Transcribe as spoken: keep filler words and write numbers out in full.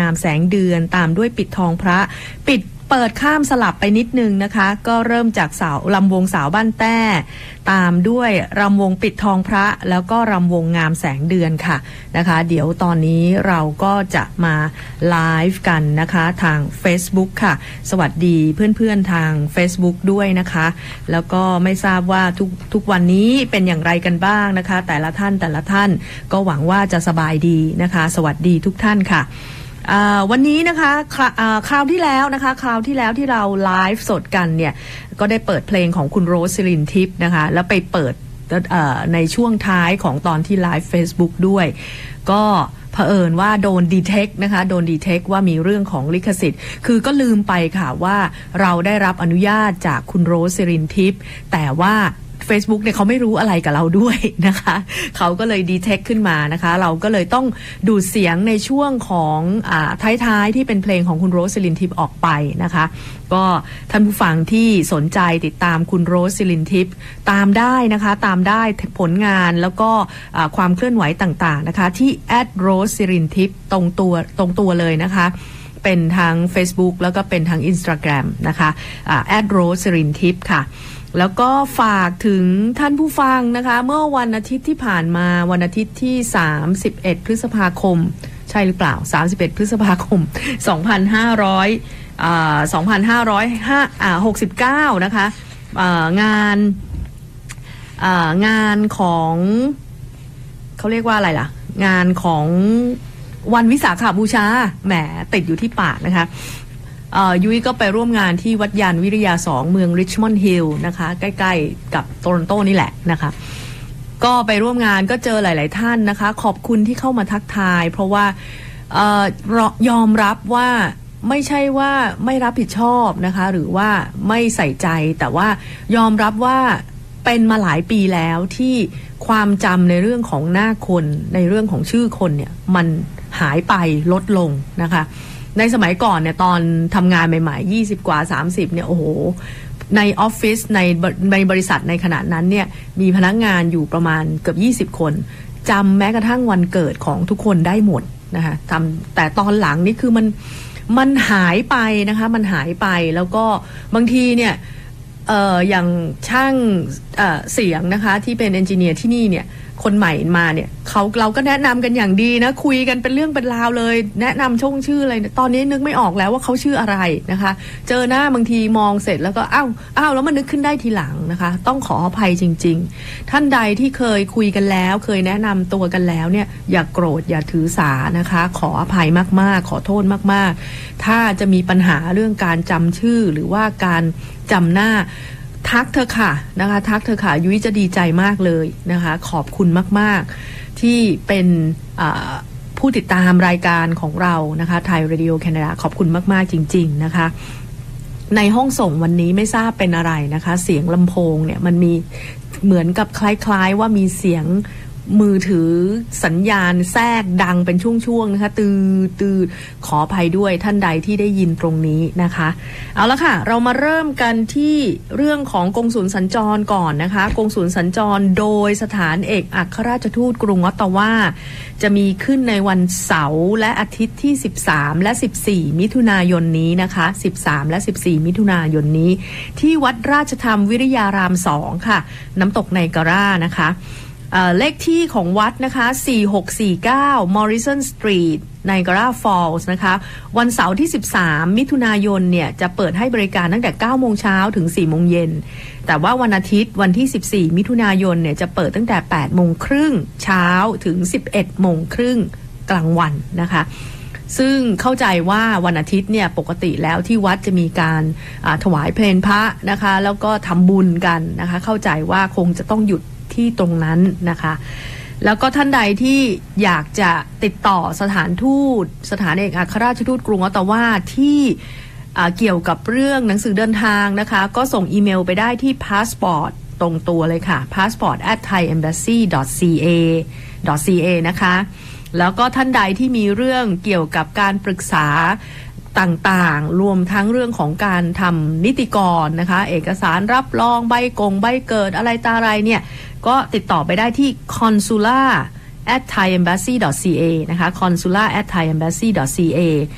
ามแสงเดือนตามด้วยปิดทองพระปิดเปิดข้ามสลับไปนิดนึงนะคะก็เริ่มจากสาวลำวงสาวบ้านแต้ตามด้วยรำวงปิดทองพระแล้วก็รำวงงามแสงเดือนค่ะนะคะเดี๋ยวตอนนี้เราก็จะมาไลฟ์กันนะคะทาง Facebook ค่ะสวัสดีเพื่อนๆทาง Facebook ด้วยนะคะแล้วก็ไม่ทราบว่าทุกทุกวันนี้เป็นอย่างไรกันบ้างนะคะแต่ละท่านแต่ละท่านก็หวังว่าจะสบายดีนะคะสวัสดีทุกท่านค่ะวันนี้นะคะคราวที่แล้วนะคะคราวที่แล้วที่เราไลฟ์สดกันเนี่ยก็ได้เปิดเพลงของคุณโรสลินทิพย์นะคะแล้วไปเปิดในช่วงท้ายของตอนที่ไลฟ์ Facebook ด้วยก็เผอิญว่าโดนดีเทคนะคะโดนดีเทคว่ามีเรื่องของลิขสิทธิ์คือก็ลืมไปค่ะว่าเราได้รับอนุญาตจากคุณโรสลินทิพย์แต่ว่าFacebook เนี่ยเขาไม่รู้อะไรกับเราด้วยนะคะเขาก็เลยดีเทคขึ้นมานะคะเราก็เลยต้องดูดเสียงในช่วงของอ่าท้ายๆที่เป็นเพลงของคุณโรสลินทิพย์ออกไปนะคะก็ท่านผู้ฟังที่สนใจติดตามคุณโรสลินทิพย์ตามได้นะคะตามได้ผลงานแล้วก็ความเคลื่อนไหวต่างๆนะคะที่ แอท โรสลินทิพย์ ตรงตัวตรงตัวเลยนะคะเป็นทาง Facebook แล้วก็เป็นทาง Instagram นะคะอ่า แอท โรสลินทิพย์ ค่ะแล้วก็ฝากถึงท่านผู้ฟังนะคะเมื่อวันอาทิตย์ที่ผ่านมาวันอาทิตย์ที่สามสิบเอ็ดพฤษภาคมใช่หรือเปล่าสามสิบเอ็ดพฤษภาคมสองพันห้าร้อยอ่าสองพันห้าร้อยหกสิบเก้านะคะอ่างานอ่างานของเขาเรียกว่าอะไรล่ะงานของวันวิสาขบูชาแหมติดอยู่ที่ปากนะคะยุ้ยก็ไปร่วมงานที่วัดยานวิทยาสองเมืองริชมอนด์ฮิลล์นะคะใกล้ๆกับโตรอนโตนี่แหละนะคะก็ไปร่วมงานก็เจอหลายๆท่านนะคะขอบคุณที่เข้ามาทักทายเพราะว่าเอ่อยอมรับว่าไม่ใช่ว่าไม่รับผิดชอบนะคะหรือว่าไม่ใส่ใจแต่ว่ายอมรับว่าเป็นมาหลายปีแล้วที่ความจำในเรื่องของหน้าคนในเรื่องของชื่อคนเนี่ยมันหายไปลดลงนะคะในสมัยก่อนเนี่ยตอนทำงานใหม่ๆยี่สิบกว่าสามสิบเนี่ยโอ้โหในออฟฟิศในในบริษัทในขณะนั้นเนี่ยมีพนักงานอยู่ประมาณเกือบยี่สิบคนจำแม้กระทั่งวันเกิดของทุกคนได้หมดนะคะทำแต่ตอนหลังนี่คือมันมันหายไปนะคะมันหายไปแล้วก็บางทีเนี่ยเอ่ออย่างช่างเอ่อเสียงนะคะที่เป็นเอนจิเนียร์ที่นี่เนี่ยคนใหม่มาเนี่ยเขาเราก็แนะนำกันอย่างดีนะคุยกันเป็นเรื่องเป็นราวเลยแนะนำช่องชื่ออะไรตอนนี้นึกไม่ออกแล้วว่าเขาชื่ออะไรนะคะเจอหน้าบางทีมองเสร็จแล้วก็อ้าวอ้าวแล้วมันนึกขึ้นได้ทีหลังนะคะต้องขออภัยจริงๆท่านใดที่เคยคุยกันแล้วเคยแนะนำตัวกันแล้วเนี่ยอย่าโกรธอย่าถือสานะคะขออภัยมากๆขอโทษมากๆถ้าจะมีปัญหาเรื่องการจำชื่อหรือว่าการจำหน้าทักเธอค่ะนะคะทักเธอค่ะยุ้ยจะดีใจมากเลยนะคะขอบคุณมากๆที่เป็นผู้ติดตามรายการของเรานะคะไทยเรดิโอแคนาดาขอบคุณมากๆจริงๆนะคะในห้องส่งวันนี้ไม่ทราบเป็นอะไรนะคะเสียงลำโพงเนี่ยมันมีเหมือนกับคล้ายๆว่ามีเสียงมือถือสัญญาณแทรกดังเป็นช่วงๆนะคะตือตือขออภัยด้วยท่านใดที่ได้ยินตรงนี้นะคะเอาละค่ะเรามาเริ่มกันที่เรื่องของกงสุลสัญจรก่อนนะคะกงสุลสัญจรโดยสถานเอกอัครราชทูตกรุงออตตาวาจะมีขึ้นในวันเสาร์และอาทิตย์ที่สิบสามและสิบสี่มิถุนายนนี้นะคะสิบสามและสิบสี่มิถุนายนนี้ที่วัดราชธรรมวิริยารามสองค่ะน้ำตกไนการานะคะเลขที่ของวัดนะคะสี่หกสี่เก้า Morrison Street Niagara Falls นะคะวันเสาร์ที่สิบสามมิถุนายนเนี่ยจะเปิดให้บริการตั้งแต่เก้าโมงเช้าถึงสี่โมงเย็นแต่ว่าวันอาทิตย์วันที่สิบสี่มิถุนายนเนี่ยจะเปิดตั้งแต่แปดโมงครึ่งเช้าถึงสิบเอ็ดโมงครึ่งกลางวันนะคะซึ่งเข้าใจว่าวันอาทิตย์เนี่ยปกติแล้วที่วัดจะมีการถวายเพลงพระนะคะแล้วก็ทำบุญกันนะคะเข้าใจว่าคงจะต้องหยุดที่ตรงนั้นนะคะแล้วก็ท่านใดที่อยากจะติดต่อสถานทูตสถานเอกอัครราชทูตกรุงออตตาวาที่เกี่ยวกับเรื่องหนังสือเดินทางนะคะก็ส่งอีเมลไปได้ที่ passport ตรงตัวเลยค่ะ passport at thai embassy dot c a dot c a นะคะแล้วก็ท่านใดที่มีเรื่องเกี่ยวกับการปรึกษาต่างๆรวมทั้งเรื่องของการทำนิติกรนะคะเอกสารรับรองใบกงใบเกิดอะไรตาอะไรเนี่ยก็ติดต่อไปได้ที่ consular at thai embassy dot c a นะคะ consular at thai embassy dot c a